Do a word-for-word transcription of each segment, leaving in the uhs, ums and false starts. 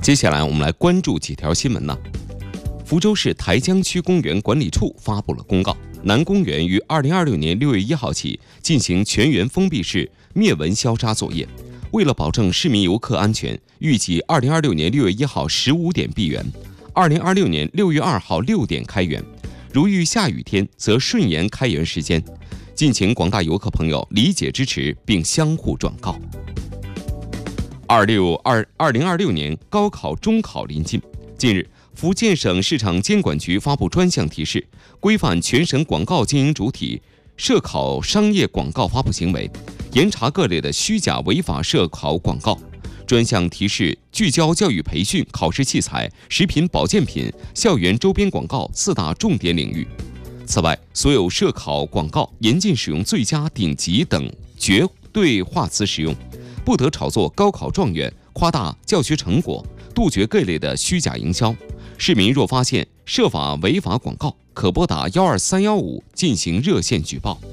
接下来我们来关注几条新闻呢。福州市台江区公园管理处发布了公告，南公园于二零二六年六月一号起进行全员封闭式灭蚊消杀作业。为了保证市民游客安全，预计二零二六年六月一号十五点闭园，二零二六年六月二号六点开园。如遇下雨天，则顺延开园时间。敬请广大游客朋友理解支持，并相互转告。二六二二零二六年高考中考临近，近日，福建省市场监管局发布专项提示，规范全省广告经营主体涉考商业广告发布行为，严查各类的虚假违法涉考广告。专项提示聚焦教育培训、考试器材、食品保健品、校园周边广告四大重点领域。此外，所有涉考广告严禁使用最佳、顶级等绝对化词使用，不得炒作高考状元、夸大教学成果，杜绝各类的虚假营销。市民若发现涉法违法广告，可拨打幺二三幺五进行热线举报。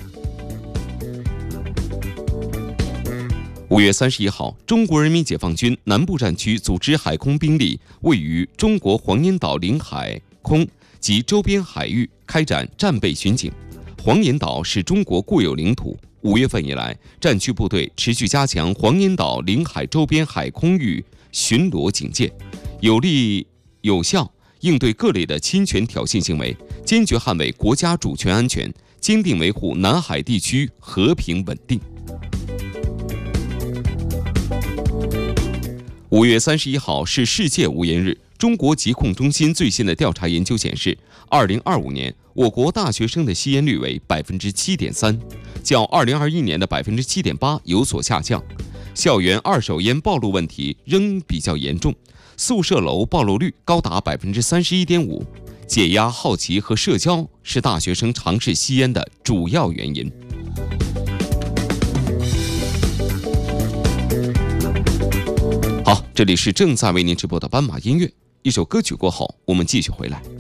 五月三十一号，中国人民解放军南部战区组织海空兵力位于中国黄岩岛领海空及周边海域开展战备巡警。黄岩岛是中国固有领土。五月份以来，战区部队持续加强黄岩岛领海周边海空域巡逻警戒，有力有效应对各类的侵权挑衅行为，坚决捍卫国家主权安全，坚定维护南海地区和平稳定。五月三十一号是世界无烟日。中国疾控中心最新的调查研究显示，二零二五年我国大学生的吸烟率为百分之七点三，较二零二一年的百分之七点八有所下降。校园二手烟暴露问题仍比较严重，宿舍楼暴露率高达百分之三十一点五。解压、好奇和社交是大学生尝试吸烟的主要原因。好，这里是正在为您直播的斑马音乐，一首歌曲过后，我们继续回来。